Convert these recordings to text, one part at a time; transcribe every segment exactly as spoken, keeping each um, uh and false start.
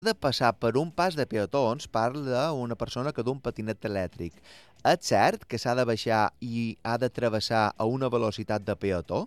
de passar per un pas de peatons parla una persona que du un patinet elèctric. És cert que s'ha de baixar i ha de travessar a una velocitat de peató?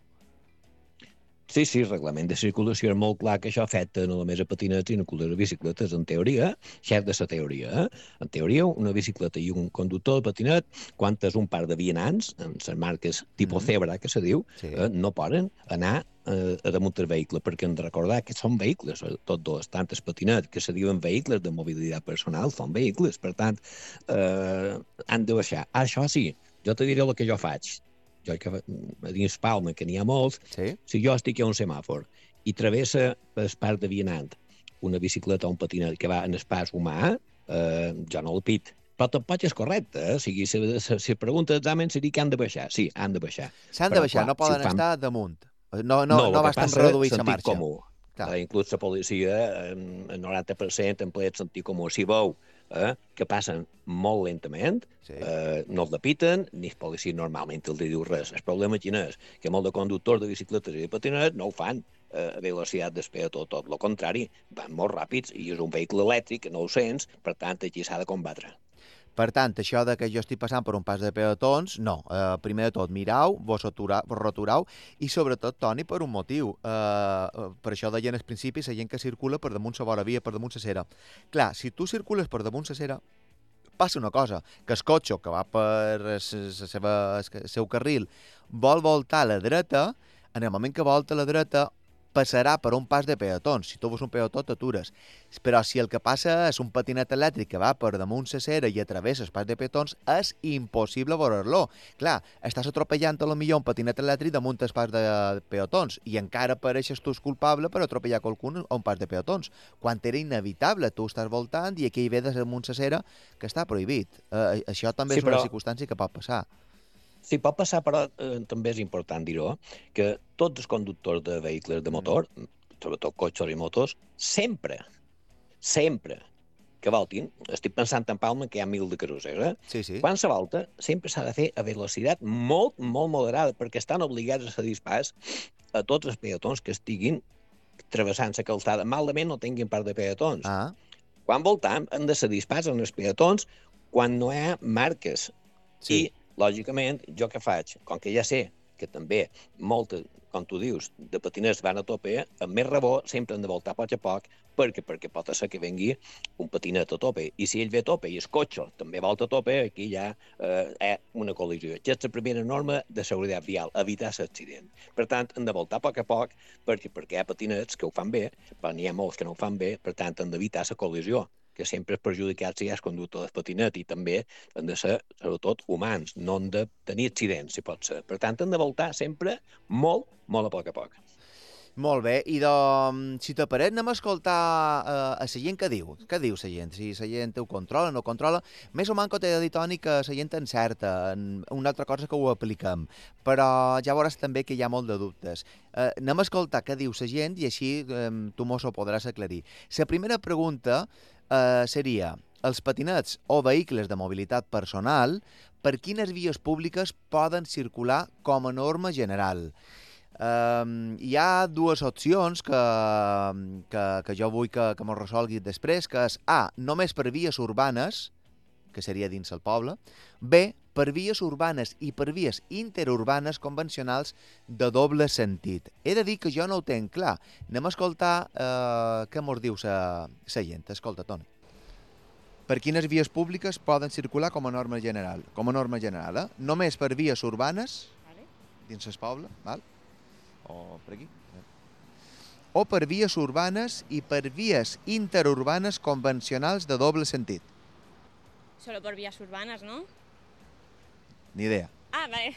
Sí, sí, el reglament de circulació és molt clar que això afecta no només a patinets i no a les bicicletes. En teoria, això és de la teoria, eh? En teoria, una bicicleta i un conductor de patinet, quan és un par de vianants, en les marques tipus Mm, Zebra, que se diu, sí. eh, no poden anar eh, a damunt del vehicle, perquè hem de recordar que són vehicles, eh, tots dos, tant el patinet, que se diuen vehicles de mobilitat personal, són vehicles, per tant, eh, han de baixar. Això sí, jo te diré el que jo faig. Jo que a dins Palma, que n'hi ha molts, Sí? si jo estic a un semàfor i travessa el pas de vianant una bicicleta o un patinet que va en el pas humà, eh, jo no el pit. Però tampoc és correcte, eh? O sigui, si, si, si pregunta d'examen seria que han de baixar. Sí, han de baixar. S'han de Però, baixar, clar, no si ho poden fan... estar damunt. No, no, No, el no que bastant passa, reduir la sentit marxa. comú. Clar. Eh, inclús la policia, en, en noranta per cent, en ple sentit comú. Si veu eh, que passen molt lentament, Sí. eh, no els depiten, ni el policia normalment els diu res. El problema quin és? Que molt de conductors de bicicletes i de patinets no ho fan eh, a velocitat d'espera, tot, tot el contrari, van molt ràpids i és un vehicle elèctric que no ho sents, per tant, aquí s'ha de combatre. Per tant, això de que jo estic passant per un pas de peatons, no. Eh, primer de tot, mirau, vos atura, vos returau, i sobretot, Toni, per un motiu. Eh, eh, per això deien al principi la gent que circula per damunt la vora via, per damunt la cera. Clar, si tu circules per damunt la cera, passa una cosa, que el cotxe que va per el seu carril vol voltar a la dreta, en el moment que volta a la dreta passarà per un pas de peatons. Si tu veus un peató, t'atures. Però si el que passa és un patinet elèctric que va per damunt la cera i atravessa el pas de peatons, és impossible veure-lo. Clar, estàs atropellant a lo millor un patinet elèctric damunt el pas de peatons i encara pareixes tu culpable per atropellar qualcun a un pas de peatons, quan era inevitable. Tu estàs voltant i aquí hi ve des damunt la cera que està prohibit. Eh, això també Sí, és una però circumstància que pot passar. sí, pot passar, però eh, també és important dir-ho, que tots els conductors de vehicles de Mm. motor, sobretot cotxes i motos, sempre, sempre que voltin, estic pensant en Palma que hi ha mil de carrusers, eh? Sí, sí. Quan se volta, sempre s'ha de fer a velocitat molt, molt moderada, perquè estan obligats a cedir pas a tots els peatons que estiguin travessant la calçada. Malament no tinguin part de peatons. Ah, Quan voltam, hem de cedir pas als peatons quan no hi ha marques. sí. I, lògicament, jo què faig? Com que ja sé que també moltes, com tu dius, de patiners van a tope, amb més rebó sempre han de voltar a poc a poc, perquè perquè pot ser que vengui un patinet a tope. I si ell ve a tope i el cotxe també volta a tope, aquí ja eh, hi ha una col·lisió. Ja és la primera norma de seguretat vial, evitar l'accident. Per tant, han de voltar a poc a poc, perquè, perquè hi ha patinets que ho fan bé, però n'hi ha molts que no ho fan bé, per tant, han d'evitar la col·lisió, que sempre és perjudicat si hi ha conductor del patinet, i també han de ser, sobretot, humans, no han de tenir accidents, si pot ser. Per tant, han de voltar sempre molt, molt a poc a poc. Molt bé, i de, si t'apareix, anem a escoltar eh, a la gent què diu. Què diu la gent? Si la gent ho controla, no controla. Més o manco t'he de dir, Toni, que la gent encerta. En una altra cosa que ho apliquem. Però ja veuràs també que hi ha molt de dubtes. Eh, anem a escoltar què diu la gent i així eh, tu mos ho podràs aclarir. La primera pregunta eh, seria: els patinets o vehicles de mobilitat personal, per quines vies públiques poden circular com a norma general? Um, hi ha dues opcions que, que, que jo vull que, que m'ho resolgui després, que és A, només per vies urbanes, que seria dins el poble, B, per vies urbanes i per vies interurbanes convencionals de doble sentit. He de dir que jo no ho tenc clar. Anem a escoltar eh, què mos diu la gent. Escolta, Toni. Per quines vies públiques poden circular com a norma general? Com a norma general, eh? Només per vies urbanes, Vale. dins el poble, val? O per aquí. O per vies urbanes i per vies interurbanes convencionals de doble sentit. Solo por vías urbanas, ¿no? Ni idea. Ah, vale.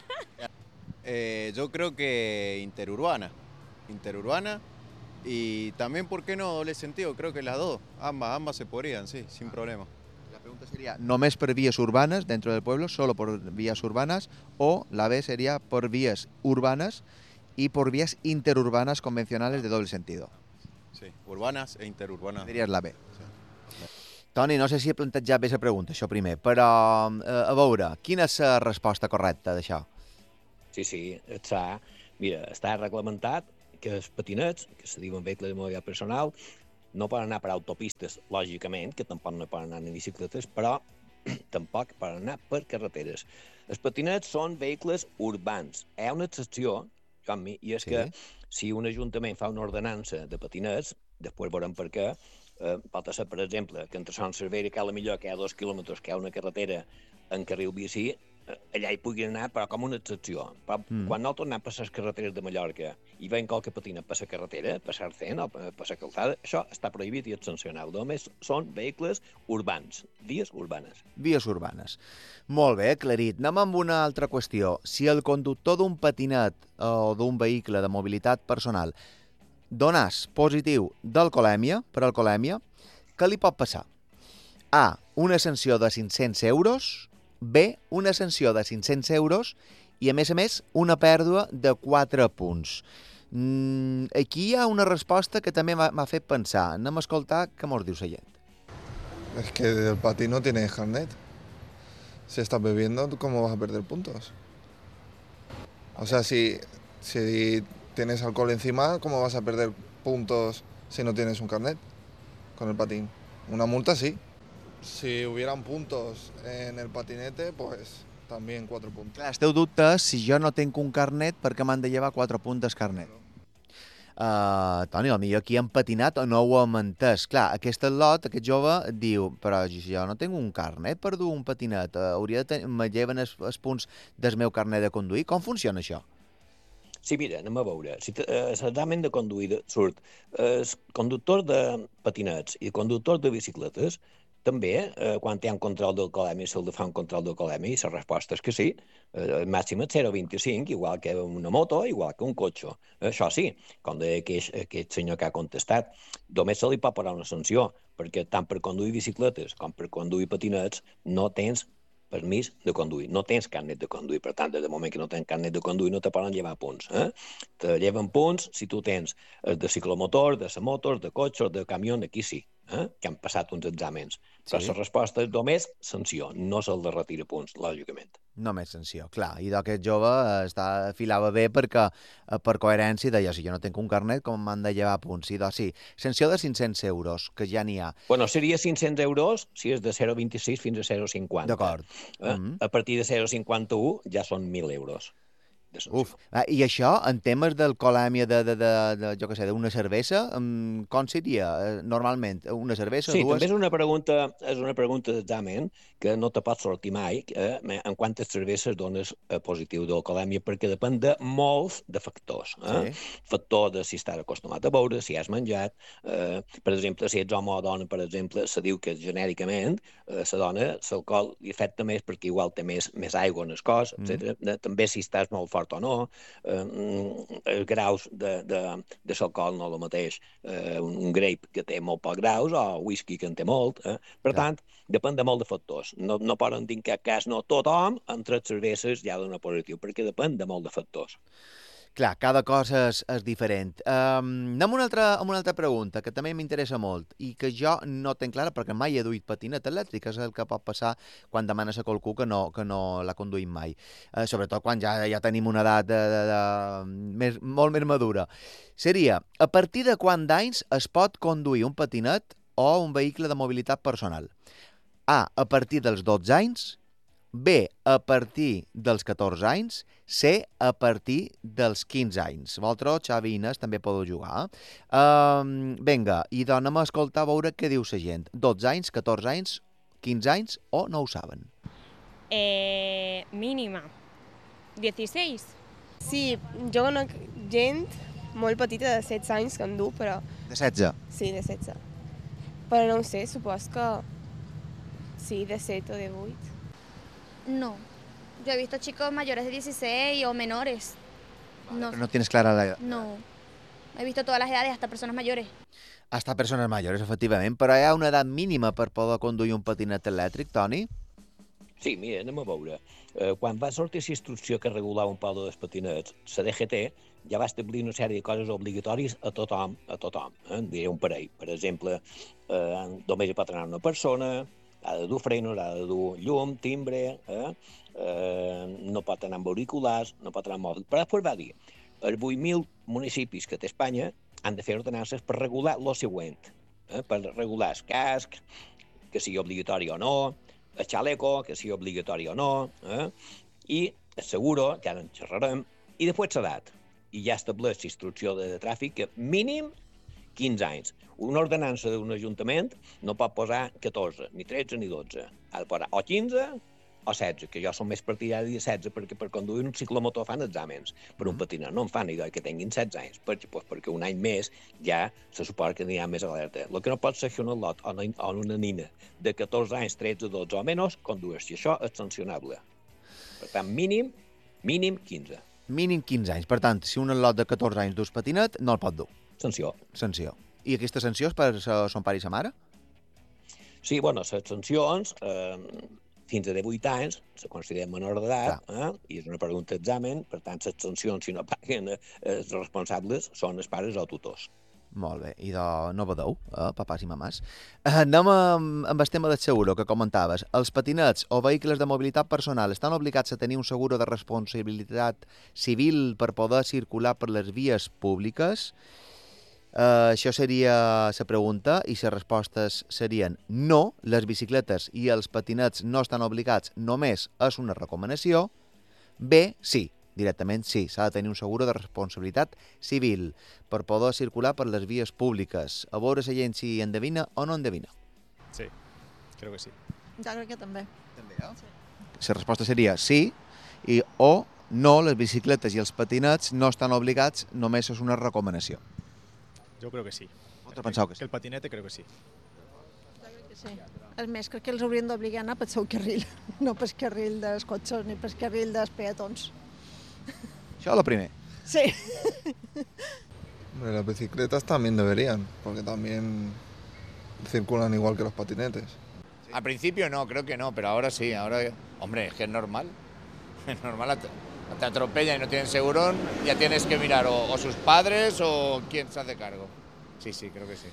Eh, yo creo que interurbana. Interurbana. Y también, ¿por qué no doble sentido? Creo que las dos. Ambas, ambas se podrían, sí, sin problema. La pregunta sería, ¿només per vías urbanas dentro del pueblo, solo por vías urbanas? O la B sería por vías urbanas y por vías interurbanas convencionales de doble sentido. Sí, urbanas e interurbanas. Diries la B. Sí. Toni, no sé si he plantejat bé la pregunta, això primer, però eh, a veure, quina és la resposta correcta d'això? Sí, sí, està, mira, està reglamentat que els patinets, que se diuen vehicles de mobilitat personal, no poden anar per autopistes, lògicament, que tampoc no poden anar en bicicletes, però tampoc poden anar per carreteres. Els patinets són vehicles urbans. Hi ha una excepció, Joanmi, i és Sí. que si un ajuntament fa una ordenança de patinets, després veurem per què, eh, pot ser, per exemple, que entre Son Cervera, que a la millor que hi ha dos quilòmetres, que hi ha una carretera en carril bici, eh, allà hi puguin anar, però com una excepció. Però Mm. quan nosaltres anem per les carreteres de Mallorca i veiem qualque patina per la carretera, per l'Arcén o per per la calçada, això està prohibit i és sancionable. Només són vehicles urbans, vies urbanes. Vies urbanes. Molt bé, aclarit. Anem amb una altra qüestió. Si el conductor d'un patinet o d'un vehicle de mobilitat personal donàs positiu d'alcoholèmia, per alcoholèmia, què li pot passar? A, una sanció de cinc-cents euros, B, una sanció de cinc-cents euros i, a més a més, una pèrdua de quatre punts. Mm, aquí hi ha una resposta que també m'ha m'ha fet pensar. Anem a escoltar què mos diu la gent. Es que del patín no tienes carnet. Si estás bebiendo, ¿cómo vas a perder puntos? O sea, si, si tienes alcohol encima, ¿cómo vas a perder puntos si no tienes un carnet con el patín? Una multa sí. Si hubieran puntos en el patinete, pues también cuatro puntos. Clar, el teu dubte és si jo no tinc un carnet, per què m'han de llevar quatre punts del carnet? Uh, Toni, potser aquí han patinat o no ho hem entès. Clar, aquest lot, aquest jove, diu, però si jo no tinc un carnet per dur un patinet, uh, hauria de tenir, me lleven els, els punts del meu carnet de conduir? Com funciona això? Sí, mira, anem a veure. Si eh, l'examen de conduir surt eh, els conductors de patinets i conductors de bicicletes, també, eh, quan hi ha un control d'alcoholèmia, se'l de fa un control d'alcoholèmia, i la resposta és que sí. Eh, el màxim és zero coma vint-i-cinc, igual que una moto, igual que un cotxe. Eh, això sí, com deia aquest, aquest senyor que ha contestat, només se li pot parar una sanció, perquè tant per conduir bicicletes com per conduir patinets no tens permís de conduir, no tens carnet de conduir. Per tant, des del moment que no tens carnet de conduir no te poden llevar punts. Eh? Te lleven punts si tu tens els de ciclomotor, de motos, de cotxes, de camió, aquí sí, eh? que han passat uns exàmens. Però Sí. la resposta és només sanció, no se'l de retira punts, lògicament. Només sanció, clar. I d'aquest jove eh, està, filava bé perquè, eh, per coherència, deia, si jo no tinc un carnet, com m'han de llevar punts? I doncs sí, sanció de cinc-cents euros, que ja n'hi ha. Bueno, seria cinc-cents euros si és de zero coma vint-i-sis fins a zero coma cinquanta. D'acord. Eh? Mhm. A partir de zero coma cinquanta-u ja són mil euros de sanció. Uf, ah, i això, en temes d'alcoholèmia de, de, de, de, jo què sé, d'una cervesa, um, com seria eh, normalment? Una cervesa, Sí, dues? també és una pregunta, és una pregunta d'examen que no te pot sortir mai eh, en quantes cerveses dones eh, positiu d'alcoholèmia, perquè depèn de molts de factors. Eh? Sí. Factor de si estàs acostumat a beure, si has menjat. Eh, per exemple, si ets home o dona, per exemple, se diu que genèricament eh, la dona l'alcohol li afecta més perquè igual té més, més aigua en el cos, Mm. etcètera. Eh, També si estàs molt fort o no, eh, els graus de, de, de l'alcohol no el mateix. Eh, un, un grape que té molt pocs graus o whisky que en té molt. Eh? Per Clar. tant, depèn de molt de factors. No, no poden dir en cap cas no tothom amb tres cerveses ja dona positiu, perquè depèn de molt de factors. Clar, cada cosa és, és diferent. Um, anem a una, altra, a una altra pregunta, que també m'interessa molt, i que jo no tenc clara perquè mai he duit patinet elèctric, és el que pot passar quan demanes a qualcú que no, que no l'ha conduït mai. Uh, sobretot quan ja, ja tenim una edat de, de, de, més, molt més madura. Seria, a partir de quant d'anys es pot conduir un patinet o un vehicle de mobilitat personal? A, a partir dels dotze anys, B, a partir dels catorze anys, C, a partir dels quinze anys. Vosaltres, Xavi i Inés, també podeu jugar. Um, vinga, i doncs anem a escoltar a veure què diu la gent. dotze anys, catorze anys, quinze anys o no ho saben? Eh, mínima. dieciséis. Sí, jo conec gent molt petita de setze anys que en du, però De setze. sí, de setze. Però no ho sé, supos que sí, de set o de vuit. No. Yo he visto chicos mayores de dieciséis o menores. No, Però no tienes clara la... no. He visto todas las edades, hasta personas mayores. Hasta persones majors, efectivament, però hi ha una edat mínima per poder conduir un patinet elèctric, Toni? Sí, mira, anem a veure. Eh, quan va sortir la instrucció que regulava un poc dels patinets, la D G T ja va establir una sèrie de coses obligatòries a tothom, a tothom. Eh? En diré un parell. Per exemple, eh, només hi pot anar una persona, ha de dur frenos, ha de dur llum, timbre, eh? Eh, no pot anar amb auriculars, no pot anar amb mòbil. Però després va dir, els vuit mil municipis que té Espanya han de fer ordenances per regular lo següent. eh, per regular el casc, que sigui obligatori o no, el xaleco, que sigui obligatori o no, eh? I el seguro, que ara en xerrarem, i després l'edat. I ja estableix l'instrucció de tràfic que mínim quinze anys. Una ordenança d'un ajuntament no pot posar catorze, ni tretze, ni dotze. Ha de posar o quinze o setze, que jo som més partidari de setze, perquè per conduir un ciclomotor fan exàmens. Per un patinar no en fan idò que tinguin setze anys, perquè, pues, perquè un any més ja se suposa que n'hi ha més alerta. El que no pot ser que un lot o una, o una nina de catorze anys, tretze, dotze o menys condueix, i això és sancionable. Per tant, mínim, mínim quinze. Mínim quinze anys. Per tant, si un lot de catorze anys dus patinet, no el pot dur. Sanció. Sanció. I aquesta sanció és per son pare i sa mare? Sí, bueno, les sancions, eh, fins a divuit anys, se considera menor d'edat, eh, i és una pregunta d'examen, per tant, les sancions, si no paguen eh, els responsables, són els pares o tutors. Molt bé, i de no vedeu, eh, papàs i mamàs. Eh, anem amb, amb el tema del seguro, que comentaves. Els patinets o vehicles de mobilitat personal estan obligats a tenir un seguro de responsabilitat civil per poder circular per les vies públiques? Uh, això seria la pregunta, i les respostes serien no, les bicicletes i els patinets no estan obligats, només és una recomanació. B, sí, directament sí, s'ha de tenir un seguro de responsabilitat civil per poder circular per les vies públiques. A veure la gent si endevina o no endevina. Sí, creo que sí. Jo crec que també. També, eh? Sí. La resposta seria sí, i o no, les bicicletes i els patinets no estan obligats, només és una recomanació. Yo creo que sí. Vosaltres penseu que sí? El patinete creo que sí. Jo crec que sí. És més, crec que els haurien d'obligar a anar pel seu carril, no pel carril dels cotxes ni pel carril dels peatons. Això és el primer. Sí. Hombre, las bicicletas también deberían, porque también circulan igual que los patinetes. Al principio no, creo que no, pero ahora sí, ahora, hombre, es que es normal. Es normal, te, te atropellan y no tienen seguro, ya tienes que mirar o, o sus padres o quién se hace cargo. Sí, sí, creo que sí.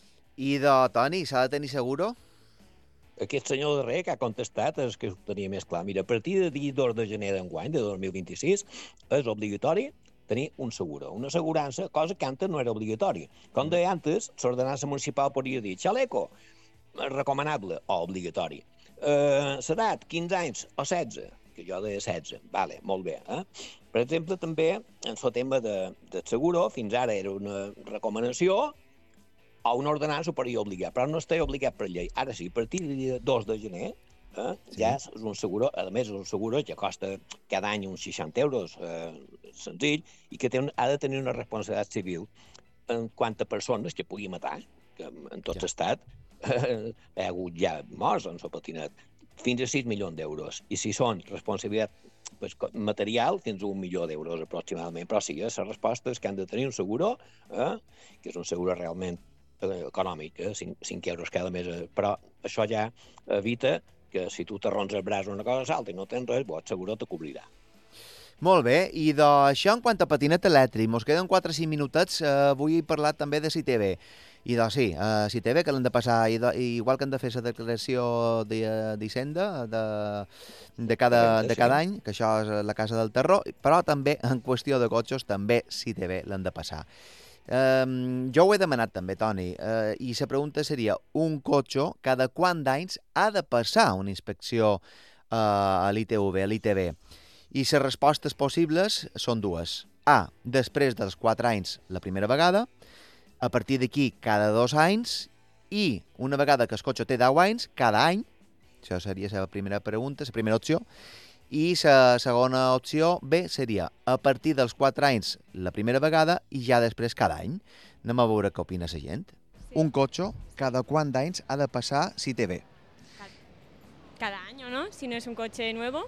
I de Toni, s'ha de tenir seguro? Aquest senyor darrer que ha contestat és que ho tenia més clar. Mira, a partir del dia dos de gener d'enguany, de dos mil vint-i-sis, és obligatori tenir un seguro, una assegurança, cosa que antes no era obligatori. Com deia antes, l'ordenança municipal podria dir xaleco, recomanable o obligatori. Eh, L'edat, quinze anys o setze, que jo deia setze, vale, molt bé. Eh? Per exemple, també, en el tema de, de seguro, fins ara era una recomanació, o una ordenança ho podria obligar, però no està obligat per llei. Ara sí, a partir del dia dos de gener, eh, sí. ja és un seguro, a més és un seguro que costa cada any uns seixanta euros, eh, senzill, i que té un, ha de tenir una responsabilitat civil en quant a persones que pugui matar, que en tot ja. Estat eh, hi ha hagut ja morts en el patinet, fins a sis milions d'euros. I si són responsabilitat pues, material, fins a un milió d'euros aproximadament. Però sí, eh, la resposta és que han de tenir un seguro, eh, que és un seguro realment econòmic, eh? cinc euros cada mes, però això ja evita que si tu t'arrons el braç o una cosa salta i no tens res, bo, seguro te cobrirà. Molt bé, i d'això en quant a patinet elèctric, mos queden quatre o cinc minutets, eh, vull parlar també de C I T V. I doncs sí, eh, C I T V que l'han de passar, i de, igual que han de fer la declaració d'Hisenda de, de, cada, de cada any, que això és la Casa del Terror, però també en qüestió de cotxes també C I T V l'han de passar. Um, jo ho he demanat també, Toni, uh, i la pregunta seria, un cotxe cada quant d'anys ha de passar una inspecció uh, a l'I T V, a l'I T V? I les respostes possibles són dues. A, després dels quatre anys la primera vegada, a partir d'aquí cada dos anys, i una vegada que el cotxe té deu anys, cada any. Això seria la primera pregunta, la primera opció. I la segona opció B seria a partir dels quatre anys la primera vegada i ja després cada any. Anem a veure què opina la gent. Sí. Un cotxe cada quant d'anys ha de passar C I T V? Cada año, ¿no? Si no es un coche nuevo.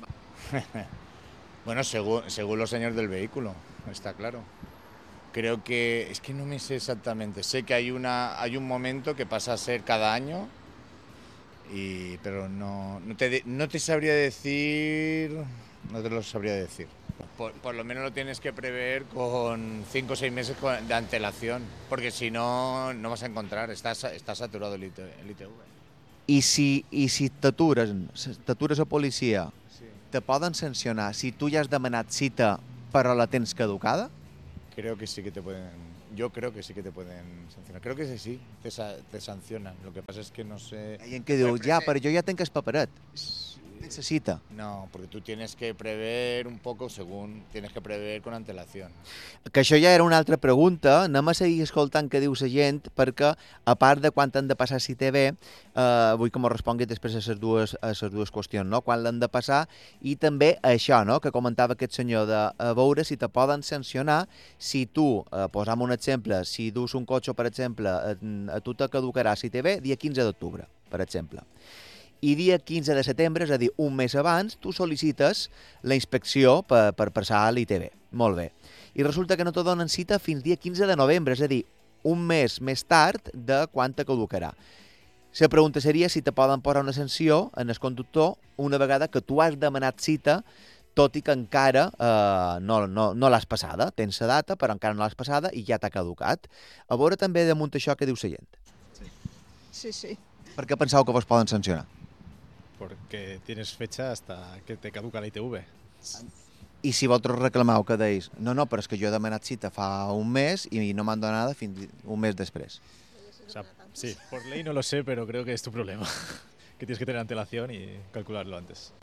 Bueno, según, según los años del vehículo, está claro. Creo que, es que no me sé exactamente, sé que hay, una, hay un momento que pasa a ser cada año, y, pero no, no, te, no te sabría decir, no te lo sabría decir. Por, por lo menos lo tienes que prever con cinco o seis meses de antelación, porque si no, no vas a encontrar, está, está saturado el I T V. I si, i si t'atures, t'atures a policia, sí. Te poden sancionar si tu ja has demanat cita però la tens caducada? Creo que sí que te pueden, yo creo que sí que te pueden sancionar. Creo que sí, sí, te, sa te sancionan. Lo que pasa es que no sé... Hi ha que diu, ja, però jo ja tenc el paperet. Necesita. No, porque tú tienes que prever un poco según, tienes que prever con antelación. Que això ja era una altra pregunta, anem a seguir escoltant què diu la gent, perquè a part de quan han de passar si té bé, eh, vull que m'ho respongui després a les dues, a les dues qüestions, no? Quan l'han de passar, i també això, no?, que comentava aquest senyor, de a veure si te poden sancionar si tu, eh, posam un exemple, si dus un cotxe, per exemple, a, a tu te caducarà si té bé dia quinze d'octubre, per exemple. I dia quinze de setembre, és a dir, un mes abans, tu sol·licites la inspecció per, per passar l'I T B. Molt bé. I resulta que no te donen cita fins dia quinze de novembre, és a dir, un mes més tard de quan te caducarà. La pregunta seria si te poden posar una sanció en el conductor una vegada que tu has demanat cita, tot i que encara eh, no, no, no l'has passada. Tens la data, però encara no l'has passada i ja t'ha caducat. A veure també damunt això que diu la gent. Sí, sí. Per què penseu que vos poden sancionar? Porque tienes fecha hasta que te caduca la I T V. I si vosaltres reclameu que deis, no, no, però és que jo he demanat cita fa un mes i no m'han donat fins un mes després. O sea, sí, por ley no lo sé, pero creo que es tu problema. Que tienes que tener antelación y calcularlo antes.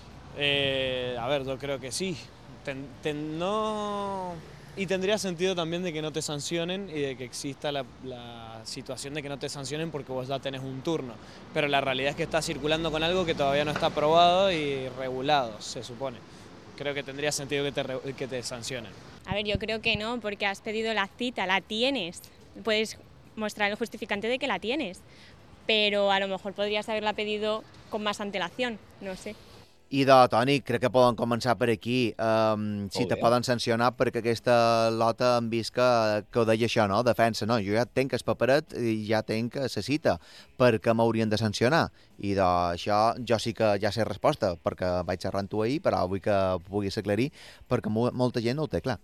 Eh, a ver, yo creo que sí. Ten, ten, no... Y tendría sentido también de que no te sancionen y de que exista la, la situación de que no te sancionen porque vos ya tenés un turno. Pero la realidad es que estás circulando con algo que todavía no está aprobado y regulado, se supone. Creo que tendría sentido que te, que te sancionen. A ver, yo creo que no, porque has pedido la cita, la tienes. Puedes mostrar el justificante de que la tienes, pero a lo mejor podrías haberla pedido con más antelación, no sé. I de, Toni, crec que poden començar per aquí. Um, si te poden sancionar perquè aquesta lota hem vist que, que ho deia això, no? Defensa, no? Jo ja tenc el paperet i ja tenc la cita. Per què m'haurien de sancionar? I d'això jo sí que ja sé resposta, perquè vaig xerrar amb tu ahir, però vull que puguis aclarir, perquè molta gent no ho té clar.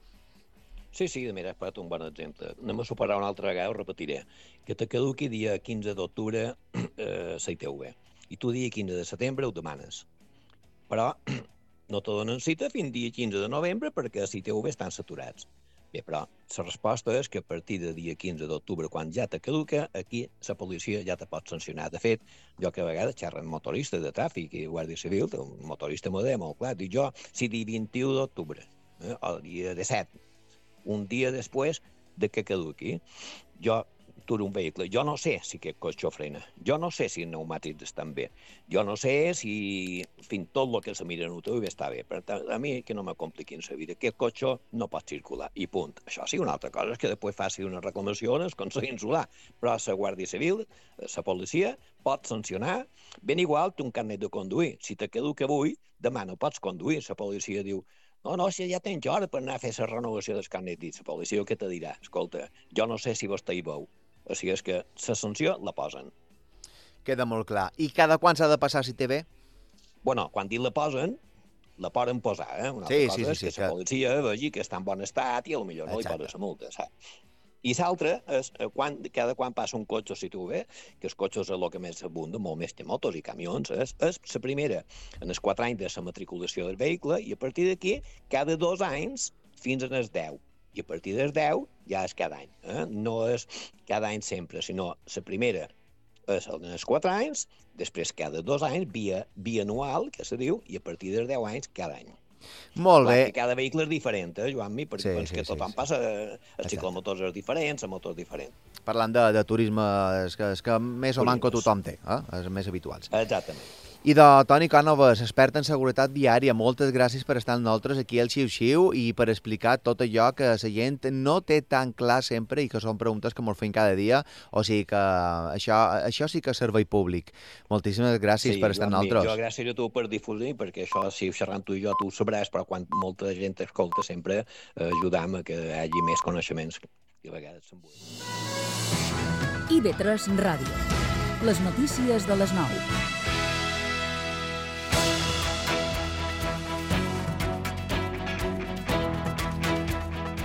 Sí, sí, mira, has posat un bon exemple. Anem a superar una altra vegada, ho repetiré. Que te caduqui dia quinze d'octubre eh, la I T V. I tu dia quinze de setembre ho demanes. Però no te donen cita fins dia quinze de novembre perquè els I T V estan saturats. Bé, però la resposta és que a partir de dia quinze d'octubre, quan ja te caduca, aquí la policia ja te pot sancionar. De fet, jo que a vegades xerro amb motoristes de tràfic i guàrdia civil, un motorista m'ho deia molt clar, dic jo, si dia vint-i-u d'octubre, eh, o dia disset, un dia després de que caduqui, jo aturo un vehicle. Jo no sé si aquest cotxe frena. Jo no sé si els pneumàtics estan bé. Jo no sé si fins tot el que se mira en U T V està bé. Per tant, a mi que no me compliquin la vida. Aquest cotxe no pot circular. I punt. Això sí, una altra cosa és que després faci una reclamació en el Consell Insular. Però la Guàrdia Civil, la policia, pot sancionar ben igual que un carnet de conduir. Si te caduca avui, demà no pots conduir. La policia diu no, no, si ja tens hora per anar a fer la renovació del carnet. I la policia què te dirà? Escolta, jo no sé si vostè hi veu. O sigui, és que la sanció la posen. Queda molt clar. I cada quan s'ha de passar si té bé? Bueno, quan dic la posen, la poden posar, eh? Una altra sí, cosa sí, sí, és que sí, la que... policia vegi que està en bon estat i potser no li posa la multa, saps? I l'altra és quan, cada quan passa un cotxe, si tu ve, que els cotxes és el que més abunda, molt més que motos i camions, és, és la primera en els quatre anys de la matriculació del vehicle i a partir d'aquí, cada dos anys fins en els deu. I a partir dels deu ja és cada any. Eh? No és cada any sempre, sinó la primera és en els quatre anys, després cada dos anys, via, bianual, que se diu, i a partir dels deu anys cada any. Molt Clar, bé. que cada vehicle és diferent, eh, Joan-Mi? Perquè Sí, penso sí, que tothom sí, sí. passa, els ciclomotors és diferent, la moto és diferent. Parlant de, de turisme, és que, és que més o manco tothom té, eh? Els més habituals. Exactament. I de Toni Cànovas, expert en seguretat viària, moltes gràcies per estar amb nosaltres aquí al Xiu-Xiu i per explicar tot allò que la gent no té tan clar sempre i que són preguntes que ens fem cada dia, o sigui que això, això sí que és servei públic. Moltíssimes gràcies Sí, per estar amb Joan-Mi, nosaltres. Jo gràcies a tu per difudir, perquè això, si xerrant tu i jo, tu ho sabràs, però quan molta gent escolta sempre eh, ajudam a que hi hagi més coneixements i a vegades se'n vull. I V tres Ràdio. Les notícies de les nou.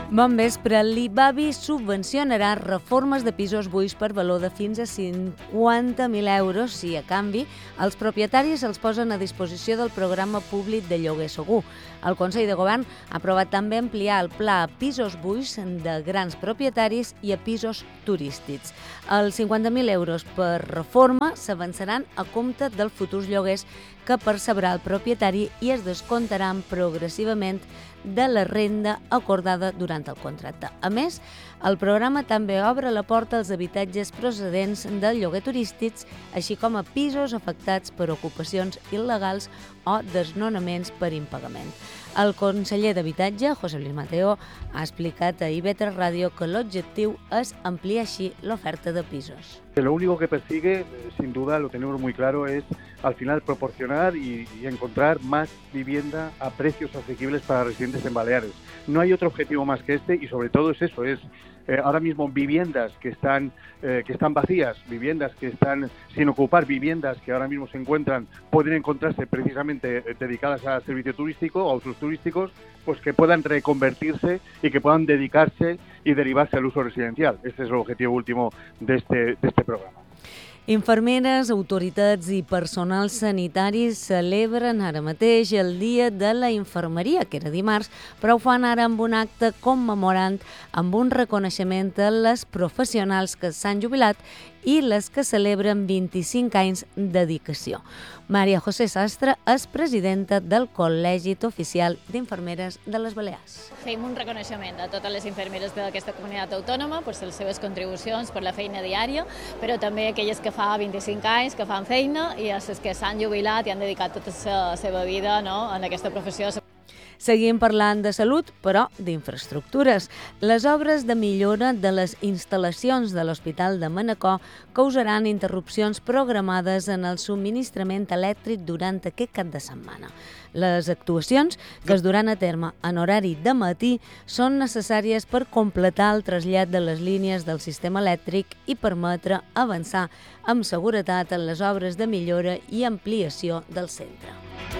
Bon vespre. L'Ibavi subvencionarà reformes de pisos buits per valor de fins a cinquanta mil euros si, a canvi, els propietaris els posen a disposició del programa públic de lloguer segur. El Consell de Govern ha aprovat també ampliar el pla a pisos buits de grans propietaris i a pisos turístics. Els cinquanta mil euros per reforma s'avançaran a compte dels futurs lloguers que percebrà el propietari i es descomptaran progressivament de la renda acordada durant el contracte. A més, el programa també obre la porta als habitatges procedents del lloguer turístics, així com a pisos afectats per ocupacions il·legals o desnonaments per impagament. El conseller d'Habitatge, José Luis Mateo, ha explicat a I V tres Ràdio que l'objectiu és ampliar així l'oferta de pisos. Lo único que persigue, sin duda, lo tenemos muy claro, es al final proporcionar y, y encontrar más vivienda a precios asequibles para residentes en Baleares. No hay otro objetivo más que este y sobre todo es eso, es eh, ahora mismo viviendas que están, eh, que están vacías, viviendas que están sin ocupar, viviendas que ahora mismo se encuentran, pueden encontrarse precisamente eh, dedicadas al servicio turístico o a usos turísticos, pues que puedan reconvertirse y que puedan dedicarse y derivarse al uso residencial. Este es el objetivo último de este, de este programa. Infermeres, autoritats i personal sanitari celebren ara mateix el Dia de la Infermeria, que era dimarts, però ho fan ara amb un acte commemorant amb un reconeixement a les professionals que s'han jubilat i les que celebren vint-i-cinc anys de dedicació. Maria José Sastre és presidenta del Col·legi Oficial d'Infermeres de les Balears. Fem un reconeixement a totes les infermeres d'aquesta comunitat autònoma per les seves contribucions, per la feina diària, però també aquelles que fa vint-i-cinc anys que fan feina i a les que s'han jubilat i han dedicat tota la seva vida, no, en aquesta professió. Seguim parlant de salut, però d'infraestructures. Les obres de millora de les instal·lacions de l'Hospital de Manacor causaran interrupcions programades en el subministrament elèctric durant aquest cap de setmana. Les actuacions, que es duran a terme en horari de matí, són necessàries per completar el trasllat de les línies del sistema elèctric i permetre avançar amb seguretat en les obres de millora i ampliació del centre.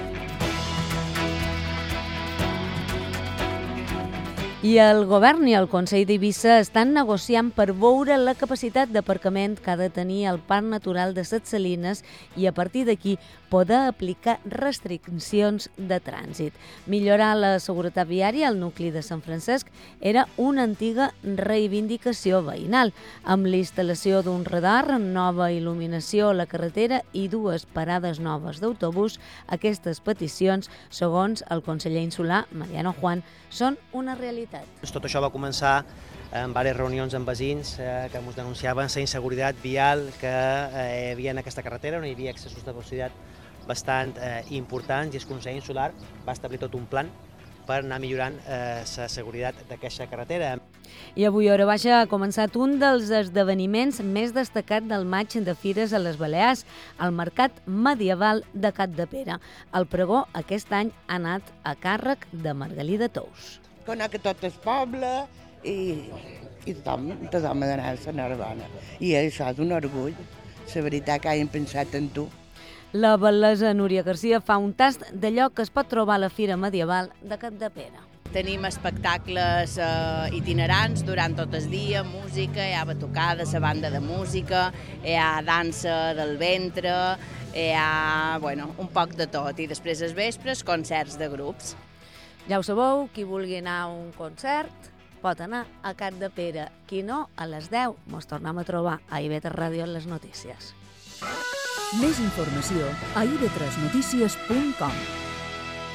I el govern i el Consell d'Eivissa estan negociant per veure la capacitat d'aparcament que ha de tenir el Parc Natural de Ses Salines i a partir d'aquí poder aplicar restriccions de trànsit. Millorar la seguretat viària al nucli de Sant Francesc era una antiga reivindicació veïnal, amb l'instal·lació d'un radar, nova il·luminació a la carretera i dues parades noves d'autobús. Aquestes peticions, segons el conseller insular, Mariano Juan, són una realitat. Tot això va començar en diverses reunions amb veïns eh, que ens denunciaven la inseguretat vial que eh, hi havia en aquesta carretera, on hi havia excessos de velocitat bastant eh, importants, i el Consell Insular va establir tot un plan per anar millorant la eh, seguretat d'aquesta carretera. I avui a Hora Baixa ha començat un dels esdeveniments més destacats del maig de fires a les Balears, el Mercat Medieval de Capdepera. El pregó aquest any ha anat a càrrec de Margalida Tous. Conec tot el poble i, i tothom, tothom ha d'anar a la Narbona. I això és un orgull, la veritat que hagin pensat en tu. La bal·lesa Núria Garcia fa un tast d'allò que es pot trobar a la Fira Medieval de Capdepera. Tenim espectacles eh, itinerants durant tot el dia, música, hi ha batucada, la banda de música, hi ha dansa del ventre, hi ha bueno, un poc de tot. I després als vespres, concerts de grups. Ja ho sabeu, qui vulgui anar a un concert pot anar a Capdepera. Qui no, a les deu mos tornem a trobar a I V tres Ràdio en les notícies. Més informació a i v tres notícies punt com.